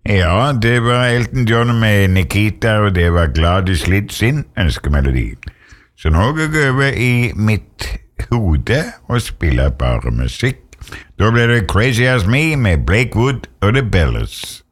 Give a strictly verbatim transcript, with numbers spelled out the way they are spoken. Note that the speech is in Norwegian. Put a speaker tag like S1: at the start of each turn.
S1: Ja, det var Elton John med Nikita, og det var Gladys Litt sin ønskemelodi. Så nå går jeg over i mitt hode og spiller bare musikk. Da blir det Crazy As Me med Blake Wood og The Bellas.